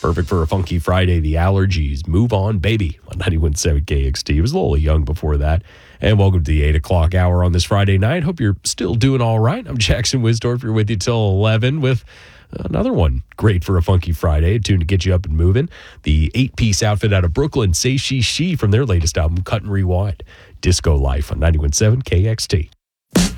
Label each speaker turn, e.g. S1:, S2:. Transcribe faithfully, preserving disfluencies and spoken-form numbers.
S1: Perfect for a funky Friday. The Allergies, Move On Baby on ninety-one point seven K X T. It was a little young before that. And welcome to the eight o'clock hour on this Friday night. Hope you're still doing all right. I'm Jackson Wisdorf. You're with you till eleven with another one great for a funky Friday, a tune to get you up and moving. The eight-piece outfit out of Brooklyn, Say She She, from their latest album, Cut and Rewind. Disco Life on ninety-one point seven K X T.